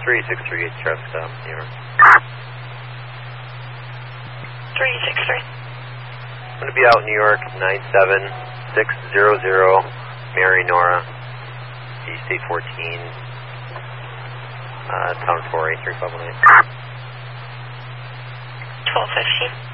3638 traffic stop, New York. 363. I'm going to be out in New York, 97600, Mary Nora, East 814, Town 4, 83518. 1215.